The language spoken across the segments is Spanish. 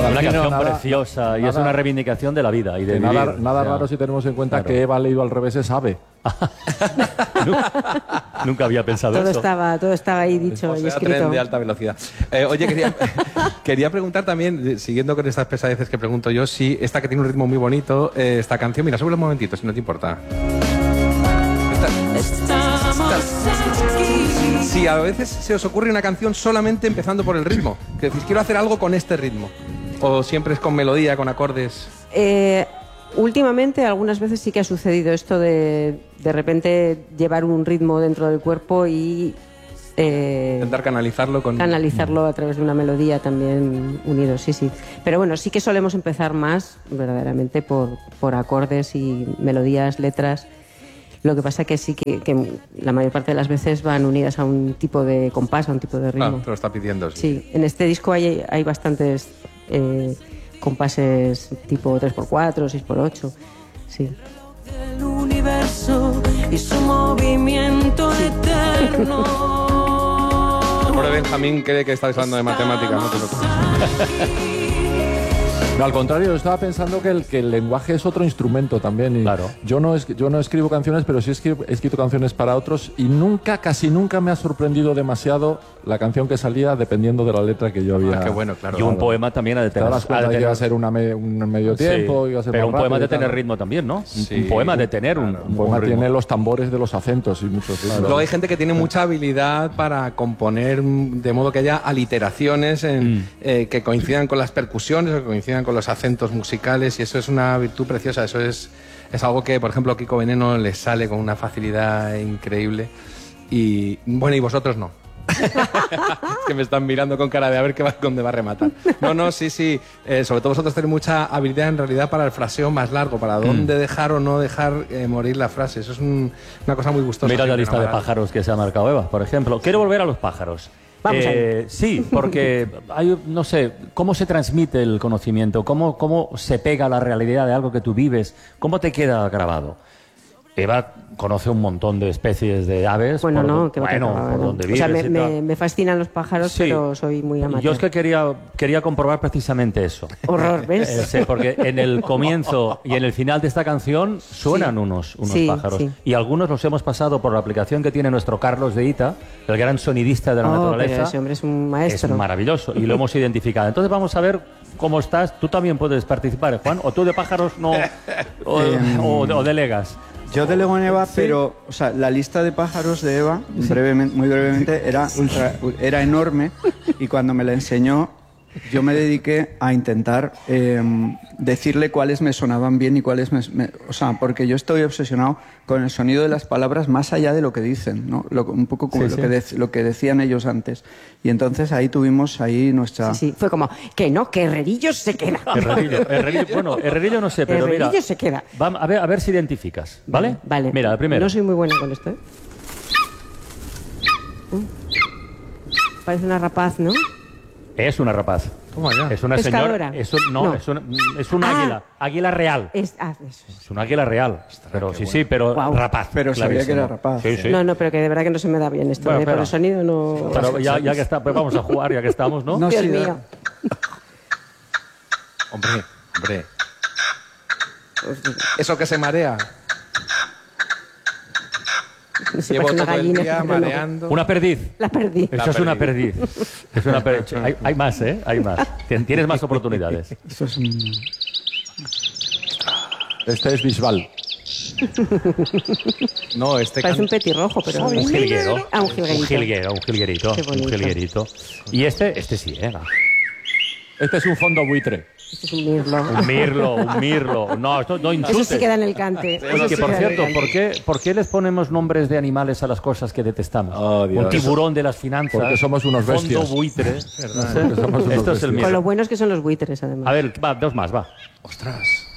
Una canción preciosa y es una reivindicación de la vida y de vivir. Nada raro si tenemos en cuenta que Eva leído al revés es ave. Nunca había pensado eso. Todo estaba ahí dicho y escrito. Tren de alta velocidad. Oye, quería preguntar también, siguiendo con estas pesadeces que pregunto yo, si esta que tiene un ritmo muy bonito, esta canción, mira, sube un momentito, si no te importa. Si a veces se os ocurre una canción solamente empezando por el ritmo, que decís, quiero hacer algo con este ritmo, o siempre es con melodía, con acordes. Últimamente, algunas veces sí que ha sucedido esto de repente llevar un ritmo dentro del cuerpo y intentar canalizarlo a través de una melodía también unido, sí. Pero bueno, sí que solemos empezar más verdaderamente por acordes y melodías, letras. Lo que pasa que sí que la mayor parte de las veces van unidas a un tipo de compás, a un tipo de ritmo. Te lo está pidiendo. Sí, en este disco hay bastantes compases tipo 3x4, 6x8, sí. El universo y su movimiento eterno. Por Benjamín cree que estáis hablando de matemáticas, no te preocupes. No, al contrario, yo estaba pensando que el lenguaje es otro instrumento también. Y claro. Yo no escribo canciones, pero sí he escrito canciones para otros y casi nunca me ha sorprendido demasiado la canción que salía dependiendo de la letra que yo había. Qué bueno, claro. Y un poema también ha de tener. Que iba a ser un medio tiempo, iba a ser pero más un poema rápido, de tener ritmo también, ¿no? Sí. Un poema de tener un poema ritmo. tiene los tambores de los acentos y muchos. Claro. Luego hay gente que tiene mucha habilidad para componer de modo que haya aliteraciones que coincidan con las percusiones o que coincidan con los acentos musicales, y eso es una virtud preciosa. Eso es algo que, por ejemplo, a Kiko Veneno le sale con una facilidad increíble. Y bueno, y vosotros no. Que me están mirando con cara de a ver dónde va a rematar. No, sí. Sobre todo vosotros tenéis mucha habilidad en realidad para el fraseo más largo, para dónde dejar o no dejar morir la frase. Eso es una cosa muy gustosa. Mira la lista de pájaros que se ha marcado Eva, por ejemplo. Quiero volver a los pájaros. Vamos ahí. Sí, porque no sé, ¿cómo se transmite el conocimiento? ¿Cómo se pega a la realidad de algo que tú vives? ¿Cómo te queda grabado? Eva conoce un montón de especies de aves. Bueno, por donde vives. O sea, me fascinan los pájaros, sí, pero soy muy amateur. Yo es que quería comprobar precisamente eso. Horror, ¿ves? Sí, porque en el comienzo y en el final de esta canción suenan unos pájaros. Sí. Y algunos los hemos pasado por la aplicación que tiene nuestro Carlos de Ita, el gran sonidista de la naturaleza. Pero ese hombre es un maestro. Es maravilloso y lo hemos identificado. Entonces vamos a ver cómo estás. Tú también puedes participar, Juan. O tú de pájaros no o delegas. Yo delego en Eva, pero o sea, la lista de pájaros de Eva, muy brevemente, era enorme, y cuando me la enseñó, yo me dediqué a intentar decirle cuáles me sonaban bien y cuáles o sea, porque yo estoy obsesionado con el sonido de las palabras más allá de lo que dicen, ¿no? Un poco como lo que decían ellos antes. Y entonces ahí tuvimos nuestra... Sí, fue como, que Herrerillo se queda. Herrerillo no sé, pero Herrerillo mira... se queda. A ver si identificas, ¿vale? Vale. Mira, la primera. No soy muy buena con esto, ¿eh? Parece una rapaz, ¿no? Es una rapaz. ¿Cómo allá? Es una pescadora. señora. Es un águila. Águila real. Eso Es un águila real. Pero pero rapaz. Pero sabía que era rapaz. Sí. No, pero que de verdad que no se me da bien esto. Por el sonido no... Pero ya que está, pues vamos a jugar, ya que estamos, ¿no? Dios mío. Hombre. Eso que se marea. No sé, Llevo una todo gallina, el día mareando. Una perdiz. La perdí. Eso es una perdiz. Es una perdiz. Hay más, ¿eh? Hay más. Tienes más oportunidades. Eso es Este es Bisbal. No, parece un petirrojo, pero... Un jilguero. Un jilguerito. Un jilguerito. Y este sí, ¿eh? Este es un fondo buitre. Este es un mirlo. Un mirlo. No, esto no insultes. Eso sí queda en el cante. Oye, que por cierto, ¿por qué les ponemos nombres de animales a las cosas que detestamos? Oh, Dios. Un tiburón de las finanzas. Porque somos unos bestias. Fondo buitre. Esto es el mío. Con lo buenos que son los buitres, además. A ver, dos más, va. Ostras.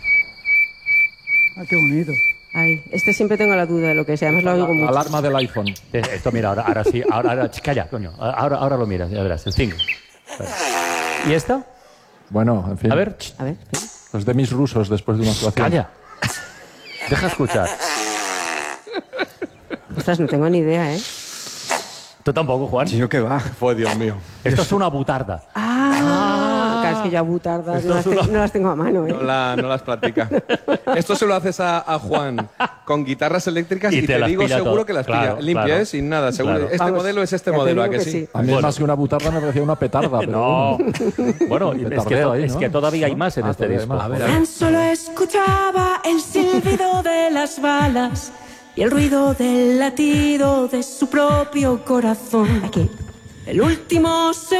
qué bonito. Ay, siempre tengo la duda de lo que es. Además lo oigo mucho. Alarma del iPhone. Esto, mira, ahora sí. Ahora, calla, coño. Ahora lo miras, ya verás. El 5. ¿Y esta? Bueno, en fin. A ver. Los demis rusos después de una actuación. Calla. Deja escuchar. Ostras, no tengo ni idea, ¿eh? ¿Tú tampoco, Juan? ¿Yo qué va? Fue Dios mío. Esto es una butarda. Claro, es que yo butardas no las tengo a mano. No las practica. Esto se lo haces a Juan con guitarras eléctricas y te digo seguro todo. que las Claro, pilla. Limpia, sin nada. Seguro. Claro. Este Vamos, modelo es este ya te modelo, ¿a digo que que sí? sí. A mí más que una butarda me parecía una petarda. Pero No. Bueno, es que, petardeo ahí, es ¿no? que todavía hay ¿No? más en este todavía hay disco. más. A ver. Tan solo escuchaba el silbido de las balas y el ruido del latido de su propio corazón. Aquí. El último